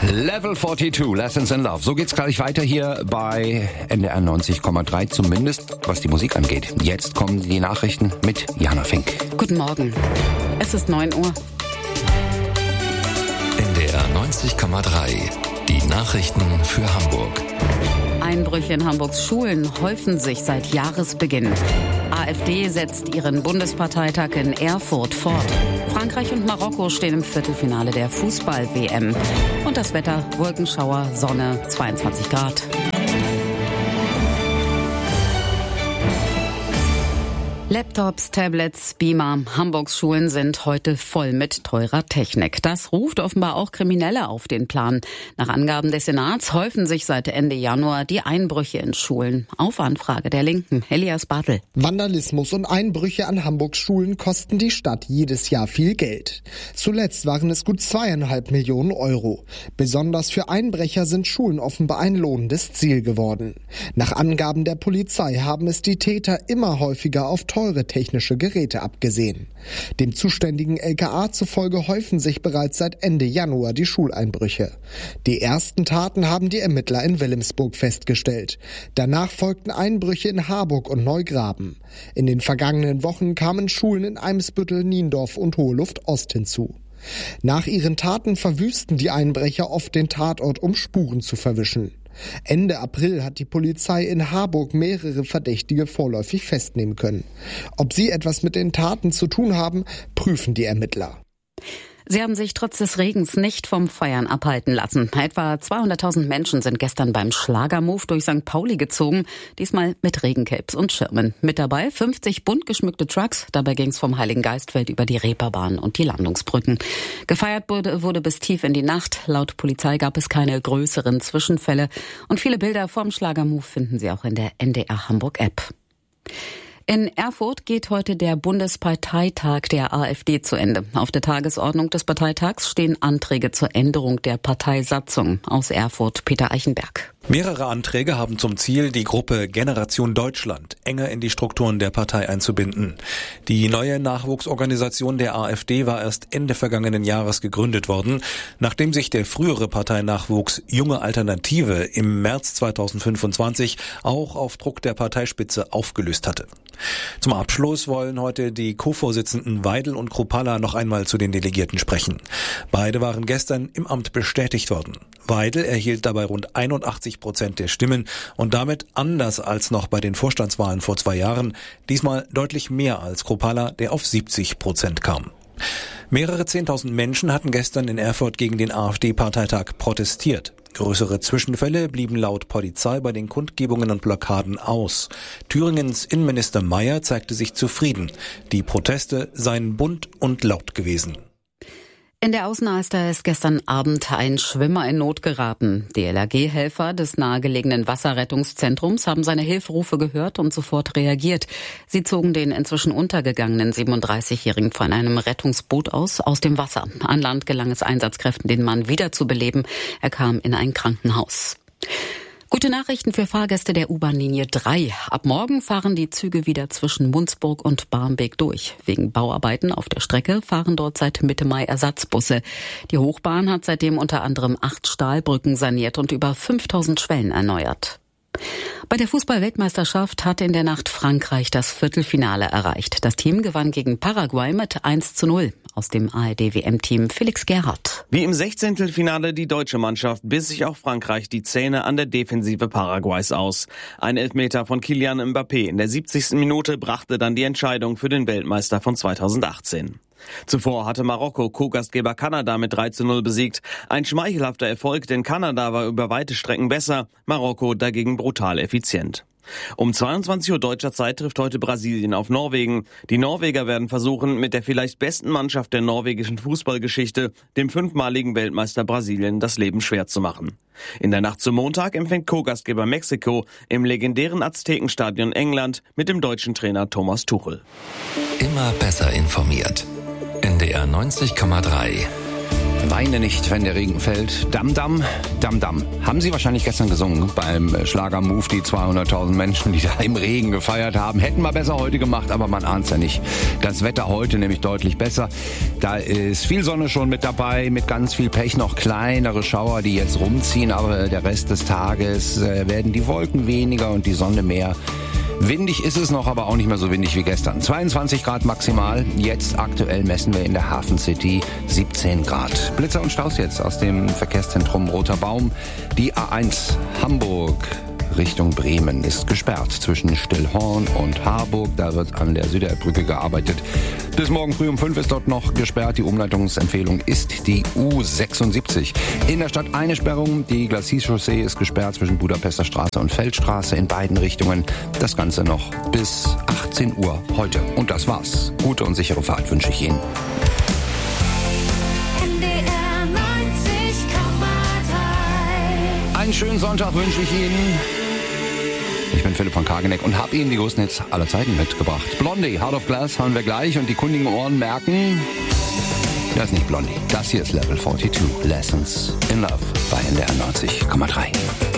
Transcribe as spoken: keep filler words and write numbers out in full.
Level zweiundvierzig, Lessons in Love. So geht's gleich weiter hier bei N D R neunzig Komma drei, zumindest was die Musik angeht. Jetzt kommen die Nachrichten mit Jana Fink. Guten Morgen. Es ist neun Uhr. N D R neunzig Komma drei. Die Nachrichten für Hamburg. Einbrüche in Hamburgs Schulen häufen sich seit Jahresbeginn. AfD setzt ihren Bundesparteitag in Erfurt fort. Frankreich und Marokko stehen im Viertelfinale der Fußball-W M. Und das Wetter: Wolkenschauer, Sonne, zweiundzwanzig Grad. Laptops, Tablets, Beamer. Hamburgs Schulen sind heute voll mit teurer Technik. Das ruft offenbar auch Kriminelle auf den Plan. Nach Angaben des Senats häufen sich seit Ende Januar die Einbrüche in Schulen. Auf Anfrage der Linken. Elias Bartel. Vandalismus und Einbrüche an Hamburgs Schulen kosten die Stadt jedes Jahr viel Geld. Zuletzt waren es gut zweieinhalb Millionen Euro. Besonders für Einbrecher sind Schulen offenbar ein lohnendes Ziel geworden. Nach Angaben der Polizei haben es die Täter immer häufiger auf teure technische Geräte abgesehen. Dem zuständigen L K A zufolge häufen sich bereits seit Ende Januar die Schuleinbrüche. Die ersten Taten haben die Ermittler in Wilhelmsburg festgestellt. Danach folgten Einbrüche in Harburg und Neugraben. In den vergangenen Wochen kamen Schulen in Eimsbüttel, Niendorf und Hoheluft Ost hinzu. Nach ihren Taten verwüsten die Einbrecher oft den Tatort, um Spuren zu verwischen. Ende April hat die Polizei in Harburg mehrere Verdächtige vorläufig festnehmen können. Ob sie etwas mit den Taten zu tun haben, prüfen die Ermittler. Sie haben sich trotz des Regens nicht vom Feiern abhalten lassen. Etwa zweihunderttausend Menschen sind gestern beim Schlagermove durch Sankt Pauli gezogen, diesmal mit Regencapes und Schirmen. Mit dabei fünfzig bunt geschmückte Trucks, dabei ging es vom Heiligen Geistfeld über die Reeperbahn und die Landungsbrücken. Gefeiert wurde, wurde bis tief in die Nacht. Laut Polizei gab es keine größeren Zwischenfälle und viele Bilder vom Schlagermove finden Sie auch in der N D R Hamburg App. In Erfurt geht heute der Bundesparteitag der AfD zu Ende. Auf der Tagesordnung des Parteitags stehen Anträge zur Änderung der Parteisatzung. Aus Erfurt Peter Eichenberg. Mehrere Anträge haben zum Ziel, die Gruppe Generation Deutschland enger in die Strukturen der Partei einzubinden. Die neue Nachwuchsorganisation der AfD war erst Ende vergangenen Jahres gegründet worden, nachdem sich der frühere Parteinachwuchs Junge Alternative im März zweitausendfünfundzwanzig auch auf Druck der Parteispitze aufgelöst hatte. Zum Abschluss wollen heute die Co-Vorsitzenden Weidel und Kruppalla noch einmal zu den Delegierten sprechen. Beide waren gestern im Amt bestätigt worden. Weidel erhielt dabei rund einundachtzig Prozent der Stimmen und damit, anders als noch bei den Vorstandswahlen vor zwei Jahren, diesmal deutlich mehr als Kruppalla, der auf siebzig Prozent kam. Mehrere zehntausend Menschen hatten gestern in Erfurt gegen den AfD-Parteitag protestiert. Größere Zwischenfälle blieben laut Polizei bei den Kundgebungen und Blockaden aus. Thüringens Innenminister Mayer zeigte sich zufrieden. Die Proteste seien bunt und laut gewesen. In der Außenalster ist gestern Abend ein Schwimmer in Not geraten. Die L A G-Helfer des nahegelegenen Wasserrettungszentrums haben seine Hilferufe gehört und sofort reagiert. Sie zogen den inzwischen untergegangenen siebenunddreißigjährigen von einem Rettungsboot aus, aus dem Wasser. An Land gelang es Einsatzkräften, den Mann wiederzubeleben. Er kam in ein Krankenhaus. Gute Nachrichten für Fahrgäste der U-Bahn-Linie drei. Ab morgen fahren die Züge wieder zwischen Mundsburg und Barmbek durch. Wegen Bauarbeiten auf der Strecke fahren dort seit Mitte Mai Ersatzbusse. Die Hochbahn hat seitdem unter anderem acht Stahlbrücken saniert und über fünftausend Schwellen erneuert. Bei der Fußball-Weltmeisterschaft hat in der Nacht Frankreich das Viertelfinale erreicht. Das Team gewann gegen Paraguay mit eins zu null. Aus dem A R D-W M-Team Felix Gerhardt. Wie im Sechzehntelfinale die deutsche Mannschaft biss sich auch Frankreich die Zähne an der Defensive Paraguays aus. Ein Elfmeter von Kylian Mbappé in der siebzigsten Minute brachte dann die Entscheidung für den Weltmeister von zweitausendachtzehn. Zuvor hatte Marokko Co-Gastgeber Kanada mit drei zu null besiegt. Ein schmeichelhafter Erfolg, denn Kanada war über weite Strecken besser, Marokko dagegen brutal effizient. Um zweiundzwanzig Uhr deutscher Zeit trifft heute Brasilien auf Norwegen. Die Norweger werden versuchen, mit der vielleicht besten Mannschaft der norwegischen Fußballgeschichte, dem fünfmaligen Weltmeister Brasilien, das Leben schwer zu machen. In der Nacht zum Montag empfängt Co-Gastgeber Mexiko im legendären Aztekenstadion England mit dem deutschen Trainer Thomas Tuchel. Immer besser informiert. N D R neunzig Komma drei Weine nicht, wenn der Regen fällt. Dam, dam, dam, dam. Haben Sie wahrscheinlich gestern gesungen beim Schlager-Move. Die zweihunderttausend Menschen, die da im Regen gefeiert haben. Hätten wir besser heute gemacht, aber man ahnt's ja nicht. Das Wetter heute nämlich deutlich besser. Da ist viel Sonne schon mit dabei, mit ganz viel Pech noch kleinere Schauer, die jetzt rumziehen. Aber der Rest des Tages äh, werden die Wolken weniger und die Sonne mehr. Windig ist es noch, aber auch nicht mehr so windig wie gestern. zweiundzwanzig Grad maximal. Jetzt aktuell messen wir in der Hafen City siebzehn Grad. Blitzer und Staus jetzt aus dem Verkehrszentrum Roter Baum. Die A eins Hamburg Richtung Bremen ist gesperrt zwischen Stillhorn und Harburg. Da wird an der Süderbrücke gearbeitet. Bis morgen früh um fünf ist dort noch gesperrt. Die Umleitungsempfehlung ist die U sechsundsiebzig. In der Stadt eine Sperrung. Die Glacis-Chaussee ist gesperrt zwischen Budapester Straße und Feldstraße in beiden Richtungen. Das Ganze noch bis achtzehn Uhr heute. Und das war's. Gute und sichere Fahrt wünsche ich Ihnen. Einen schönen Sonntag wünsche ich Ihnen. Ich bin Philipp von Kageneck und habe Ihnen die größten Hits aller Zeiten mitgebracht. Blondie, Heart of Glass hören wir gleich und die kundigen Ohren merken, das ist nicht Blondie. Das hier ist Level zweiundvierzig, Lessons in Love bei N D R neunzig Komma drei.